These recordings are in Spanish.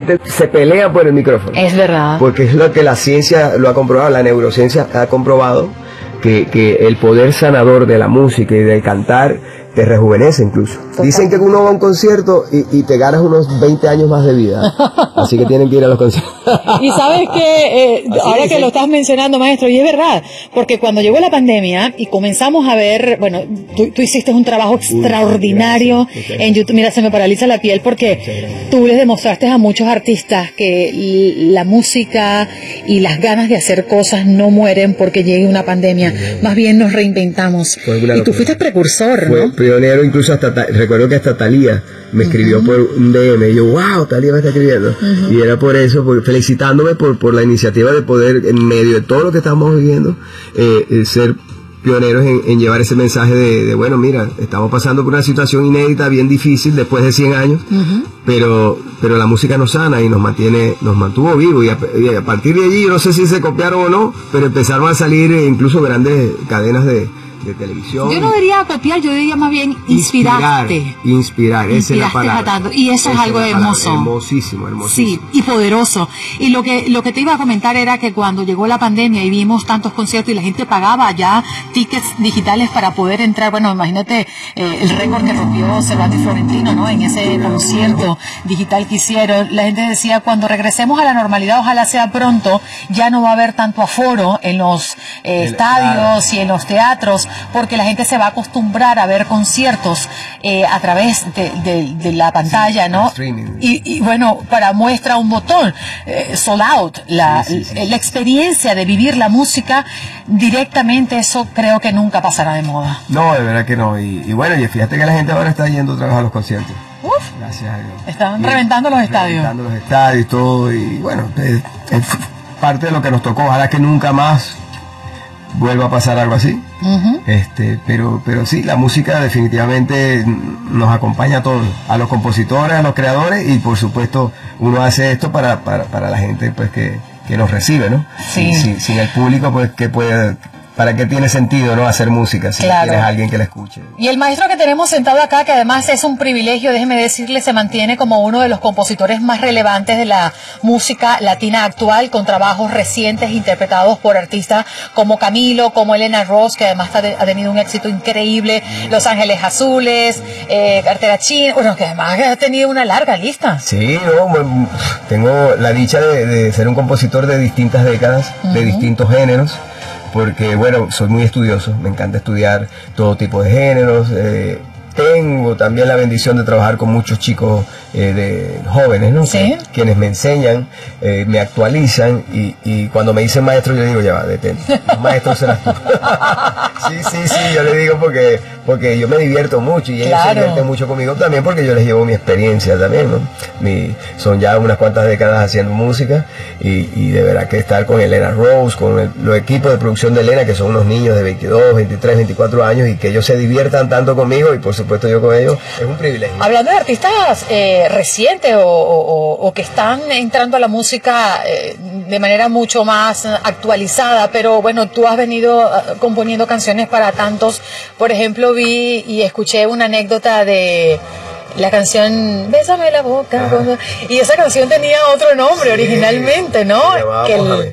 gente se pelea por el micrófono. Es verdad. Porque es lo que la ciencia lo ha comprobado, la neurociencia ha comprobado, que el poder sanador de la música y del cantar te rejuvenece incluso. Total. Dicen que uno va a un concierto y te ganas unos 20 años más de vida. Así que tienen que ir a los conciertos. Y sabes que, ahora que lo estás mencionando, maestro, y es verdad, porque cuando llegó la pandemia y comenzamos a ver, bueno, tú hiciste un trabajo extraordinario en YouTube. Mira, se me paraliza la piel porque tú les demostraste a muchos artistas que la música y las ganas de hacer cosas no mueren porque llegue una pandemia. Más bien nos reinventamos. Y tú fuiste precursor, ¿no? Pionero, incluso recuerdo que hasta Thalía me escribió por un DM y yo, wow, Thalía me está escribiendo, y era por eso, felicitándome por la iniciativa de poder, en medio de todo lo que estamos viviendo, ser pioneros en llevar ese mensaje de bueno, mira, estamos pasando por una situación inédita, bien difícil después de 100 años, pero la música nos sana y nos mantuvo vivos, y a partir de allí, yo no sé si se copiaron o no, pero empezaron a salir incluso grandes cadenas de televisión. Yo no diría copiar, yo diría más bien inspirarte. Inspirar, esa es la palabra. Y eso es algo hermoso. Hermosísimo. Sí, y poderoso. Y lo que te iba a comentar era que cuando llegó la pandemia y vimos tantos conciertos y la gente pagaba ya tickets digitales para poder entrar, bueno, imagínate el récord que rompió Cervantes y Florentino, ¿no? En ese concierto digital que hicieron, la gente decía, cuando regresemos a la normalidad, ojalá sea pronto, ya no va a haber tanto aforo en los estadios y en los teatros, porque la gente se va a acostumbrar a ver conciertos a través de la pantalla, ¿no? Y bueno, para muestra un botón, sold out, la experiencia de vivir la música directamente, eso creo que nunca pasará de moda. No, de verdad que no, y bueno, y fíjate que la gente ahora está yendo otra vez a los conciertos. Gracias a Dios. Están reventando los estadios. Reventando los estadios y todo, y bueno, es parte de lo que nos tocó, ojalá que nunca más vuelva a pasar algo así. Pero sí, la música definitivamente nos acompaña a todos, a los compositores, a los creadores, y por supuesto uno hace esto para la gente pues que nos recibe, ¿no? Sí. Sin el público, pues que puede, ¿para qué tiene sentido, no, hacer música si tienes a alguien que la escuche? Y el maestro que tenemos sentado acá, que además es un privilegio, déjeme decirle, se mantiene como uno de los compositores más relevantes de la música latina actual, con trabajos recientes interpretados por artistas como Camilo, como Elena Ross, que además ha tenido un éxito increíble, Los Ángeles Azules, Cartera China, bueno, que además ha tenido una larga lista. Sí, tengo la dicha de ser un compositor de distintas décadas, de distintos géneros, porque bueno, soy muy estudioso, me encanta estudiar todo tipo de géneros, tengo también la bendición de trabajar con muchos chicos de jóvenes, ¿no? ¿Sí? Quienes me enseñan, me actualizan, y cuando me dicen maestro yo digo, ya va, detente, maestro serás tú. sí, yo le digo porque yo me divierto mucho y ellos se divierten mucho conmigo también, porque yo les llevo mi experiencia también, ¿no? Son ya unas cuantas décadas haciendo música, y de verdad que estar con Elena Rose, con los equipos de producción de Elena, que son unos niños de 22, 23, 24 años, y que ellos se diviertan tanto conmigo y por supuesto yo con ellos, es un privilegio. Hablando de artistas recientes o que están entrando a la música de manera mucho más actualizada, pero bueno, tú has venido componiendo canciones para tantos. Por ejemplo, vi y escuché una anécdota de la canción Bésame la boca, y esa canción tenía otro nombre originalmente, ¿no? Que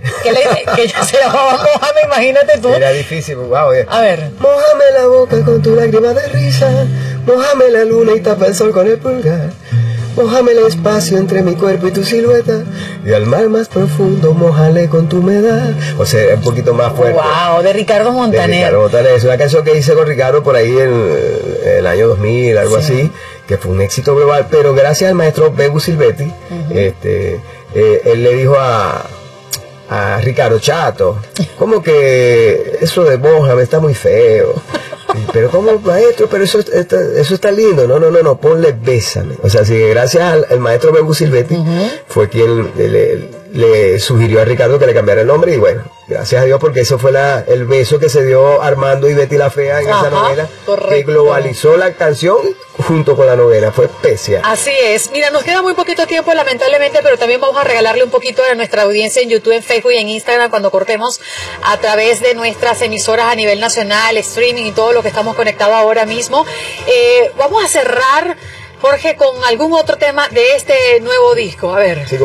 ella se llamaba Mójame, imagínate tú. Era difícil, wow. A ver. Mójame la boca con tu lágrima de risa, mójame la luna y tapa el sol con el pulgar, mójame el espacio entre mi cuerpo y tu silueta, y al mar más profundo, mójale con tu humedad. O sea, un poquito más fuerte. Wow, de Ricardo Montaner. Es una canción que hice con Ricardo por ahí en el año 2000, algo así, que fue un éxito global, pero gracias al maestro Begu Silvetti, él le dijo a Ricardo, chato, como que eso de mójame está muy feo. Pero como maestro, pero eso está lindo. No, ponle bésame. O sea, sí, gracias al maestro Begu Silvetti fue quien le sugirió a Ricardo que le cambiara el nombre, y bueno, gracias a Dios, porque eso fue el beso que se dio Armando y Betty la Fea en esa novela, que globalizó la canción junto con la novela, fue especial. Así es. Mira, nos queda muy poquito tiempo lamentablemente, pero también vamos a regalarle un poquito a nuestra audiencia en YouTube, en Facebook y en Instagram cuando cortemos a través de nuestras emisoras a nivel nacional, streaming y todo lo que estamos conectados ahora mismo. Vamos a cerrar, Jorge, con algún otro tema de este nuevo disco. A ver. Sí,